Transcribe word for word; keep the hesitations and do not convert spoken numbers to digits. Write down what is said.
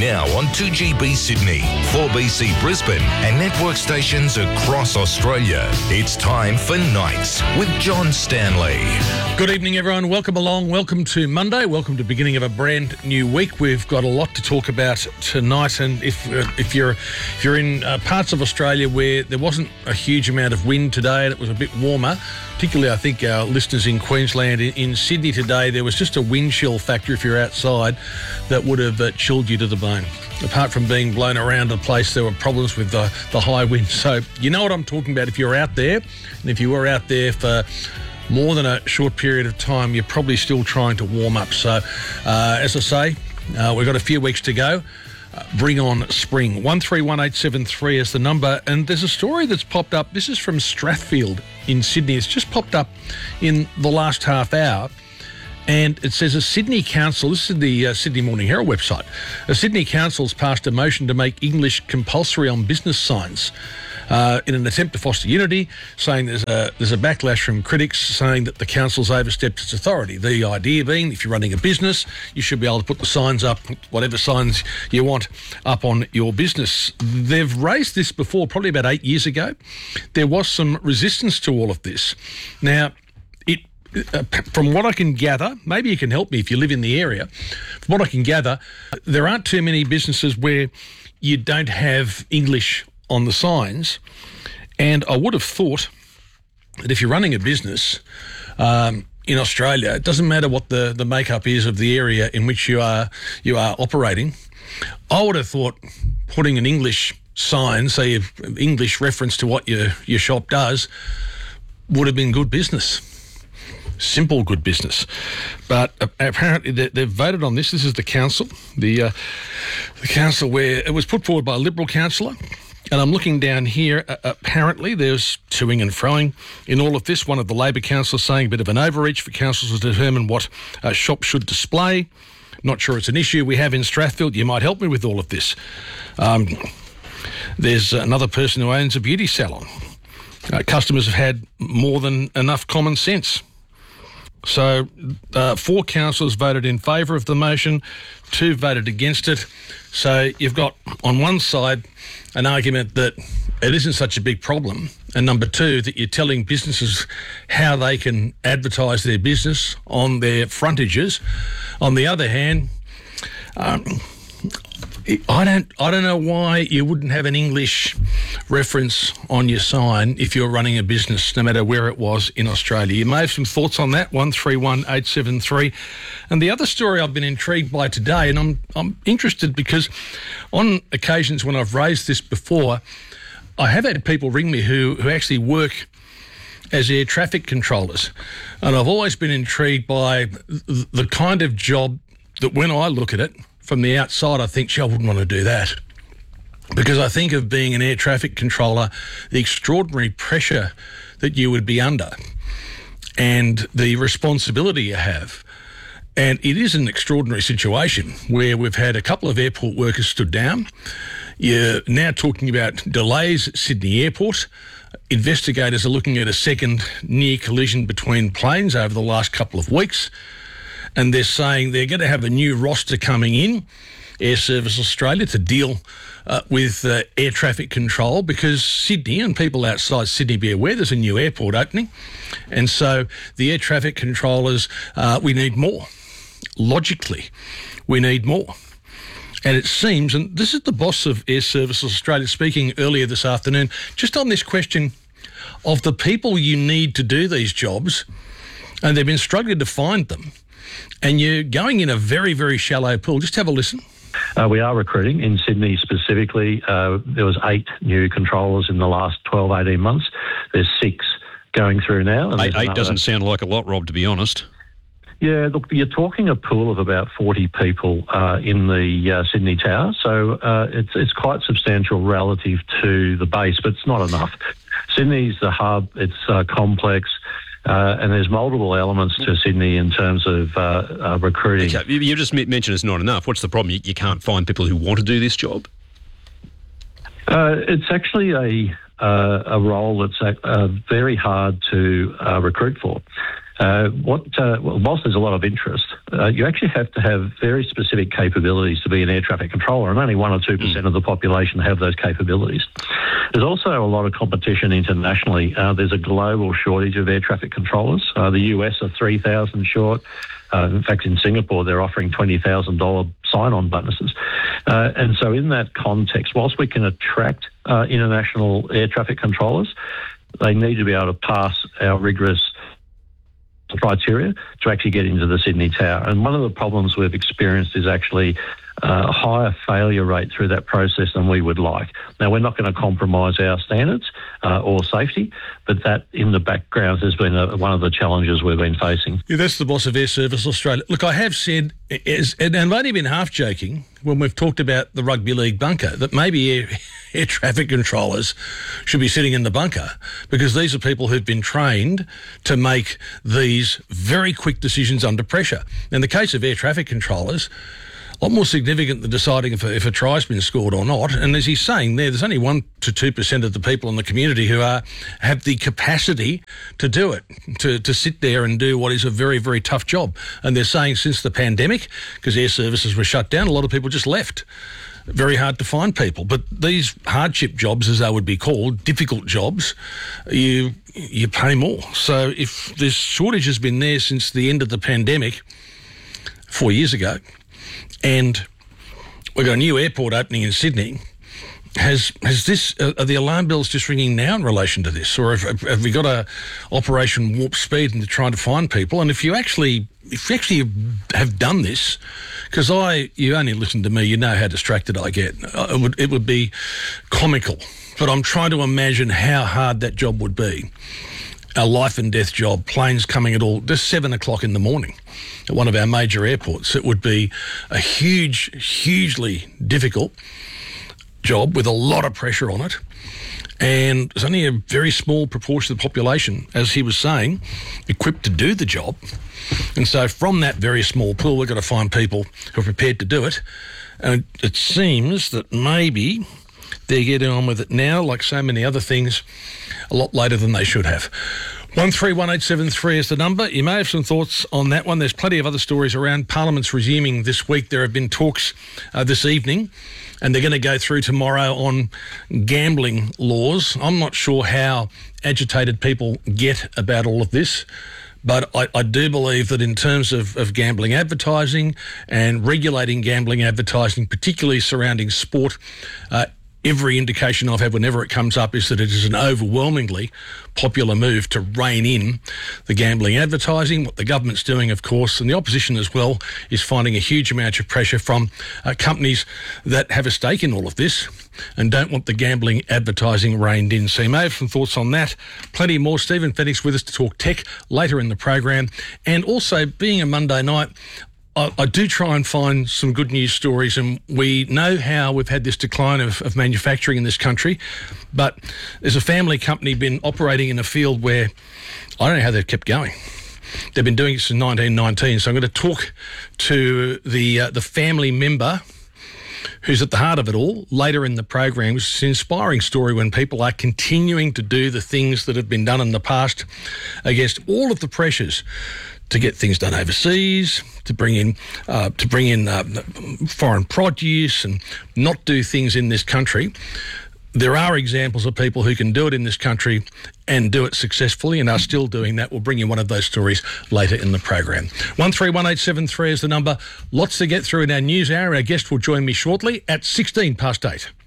now on two G B Sydney, four B C Brisbane and network stations across Australia. It's time for Nights with John Stanley. Good evening, everyone. Welcome along. Welcome to Monday. Welcome to the beginning of a brand new week. We've got a lot to talk about tonight, and if uh, if you're if you're in uh, parts of Australia where there wasn't a huge amount of wind today and it was a bit warmer, particularly I think our listeners in Queensland, in, in Sydney today, there was just a wind chill factor if you're outside that would have uh, chilled you to the bone. Apart from being blown around the place, there were problems with the, the high wind. So you know what I'm talking about if you're out there. And if you were out there for more than a short period of time, you're probably still trying to warm up. So uh, as I say, uh, we've got a few weeks to go. Uh, bring on spring. one three one eight seven three is the number. And there's a story that's popped up. This is from Strathfield in Sydney. It's just popped up in the last half hour. And it says a Sydney council, this is the uh, Sydney Morning Herald website, a Sydney council's passed a motion to make English compulsory on business signs uh, in an attempt to foster unity, saying there's a, there's a backlash from critics saying that the council's overstepped its authority. The idea being, if you're running a business, you should be able to put the signs up, whatever signs you want, up on your business. They've raised this before, probably about eight years ago. There was some resistance to all of this. Now, Uh, from what I can gather, maybe you can help me if you live in the area, from what I can gather, there aren't too many businesses where you don't have English on the signs. And I would have thought that if you're running a business um, in Australia, it doesn't matter what the, the makeup is of the area in which you are you are operating. I would have thought putting an English sign, say English reference to what your, your shop does, would have been good business. Simple, good business. But apparently they've voted on this. This is the council, the uh, the council where it was put forward by a Liberal councillor. And I'm looking down here. Uh, apparently there's toing and froing in all of this. One of the Labor councillors saying a bit of an overreach for councils to determine what uh, shops should display. Not sure it's an issue we have in Strathfield. You might help me with all of this. Um, there's another person who owns a beauty salon. Uh, customers have had more than enough common sense. So uh, four councillors voted in favour of the motion, two voted against it. So you've got on one side an argument that it isn't such a big problem, and number two, that you're telling businesses how they can advertise their business on their frontages. On the other hand, um, I don't I don't know why you wouldn't have an English reference on your sign if you're running a business, no matter where it was in Australia. You may have some thoughts on that, one three one eight seven three. And the other story I've been intrigued by today, and I'm I'm interested because on occasions when I've raised this before, I have had people ring me who, who actually work as air traffic controllers. And I've always been intrigued by the kind of job that when I look at it, from the outside, I think, gee, I wouldn't want to do that. Because I think of being an air traffic controller, the extraordinary pressure that you would be under and the responsibility you have. And it is an extraordinary situation where we've had a couple of airport workers stood down. You're now talking about delays at Sydney Airport. Investigators are looking at a second near collision between planes over the last couple of weeks. And they're saying they're going to have a new roster coming in, Air Service Australia, to deal uh, with uh, air traffic control, because Sydney and people outside Sydney, be aware, there's a new airport opening. And so the air traffic controllers, uh, we need more. Logically, we need more. And it seems, and this is the boss of Air Services Australia speaking earlier this afternoon, just on this question of the people you need to do these jobs, and they've been struggling to find them. And you're going in a very, very shallow pool. Just have a listen. Uh, we are recruiting in Sydney specifically. Uh, there was eight new controllers in the last twelve, eighteen months. There's six going through now. And eight eight doesn't sound like a lot, Rob, to be honest. Yeah, look, you're talking a pool of about forty people uh, in the uh, Sydney Tower. So uh, it's it's quite substantial relative to the base, but it's not enough. Sydney's the hub. It's uh, complex. Uh, and there's multiple elements to Sydney in terms of uh, uh, recruiting. Okay. You just mentioned it's not enough. What's the problem? You, you can't find people who want to do this job? Uh, it's actually a uh, a role that's uh, very hard to uh, recruit for. Uh, what uh, whilst there's a lot of interest, uh, you actually have to have very specific capabilities to be an air traffic controller, and only one or two percent mm. of the population have those capabilities. There's also a lot of competition internationally. Uh, there's a global shortage of air traffic controllers. Uh, the U S are three thousand short. Uh, in fact, in Singapore, they're offering twenty thousand dollars sign-on bonuses. Uh, and so in that context, whilst we can attract uh, international air traffic controllers, they need to be able to pass our rigorous criteria to actually get into the Sydney Tower. And one of the problems we've experienced is actually uh, a higher failure rate through that process than we would like. Now, we're not going to compromise our standards uh, or safety, but that in the background has been a, one of the challenges we've been facing. Yeah, that's the boss of Air Service Australia. Look, I have said, is, and I've only been half joking when we've talked about the rugby league bunker, that maybe air, air traffic controllers should be sitting in the bunker, because these are people who've been trained to make these very quick decisions under pressure. In the case of air traffic controllers, a lot more significant than deciding if a, if a try's been scored or not. And as he's saying there, there's only one to two percent of the people in the community who are have the capacity to do it, to, to sit there and do what is a very, very tough job. And they're saying since the pandemic, because air services were shut down, a lot of people just left. Very hard to find people. But these hardship jobs, as they would be called, difficult jobs, you you pay more. So if this shortage has been there since the end of the pandemic, four years ago, and we've got a new airport opening in Sydney, has has this uh, are the alarm bells just ringing now in relation to this, or have, have we got a Operation Warp Speed into trying to find people? And if you actually if you actually have done this, because I you only listen to me, you know how distracted I get. It would it would be comical, but I'm trying to imagine how hard that job would be. A life and death job, planes coming at all, just seven o'clock in the morning at one of our major airports. It would be a huge, hugely difficult job with a lot of pressure on it. And there's only a very small proportion of the population, as he was saying, equipped to do the job. And so from that very small pool, we've got to find people who are prepared to do it. And it seems that maybe they're getting on with it now, like so many other things, a lot later than they should have. one three one eight seven three is the number. You may have some thoughts on that one. There's plenty of other stories around. Parliament's resuming this week. There have been talks uh, this evening, and they're going to go through tomorrow on gambling laws. I'm not sure how agitated people get about all of this, but I, I do believe that in terms of, of gambling advertising and regulating gambling advertising, particularly surrounding sport, uh, every indication I've had whenever it comes up is that it is an overwhelmingly popular move to rein in the gambling advertising. What the government's doing, of course, and the opposition as well, is finding a huge amount of pressure from uh, companies that have a stake in all of this and don't want the gambling advertising reined in. So you may have some thoughts on that. Plenty more. Stephen Fennick's with us to talk tech later in the program. And also, being a Monday night, I, I do try and find some good news stories, and we know how we've had this decline of, of manufacturing in this country, but there's a family company been operating in a field where I don't know how they've kept going. They've been doing it since nineteen nineteen, so I'm going to talk to the uh, the family member who's at the heart of it all later in the program. It's an inspiring story when people are continuing to do the things that have been done in the past against all of the pressures to get things done overseas, to bring in uh, to bring in uh, foreign produce and not do things in this country. There are examples of people who can do it in this country and do it successfully and are still doing that. We'll bring you one of those stories later in the program. one three one eight seven three is the number. Lots to get through in our news hour. Our guest will join me shortly at sixteen past eight.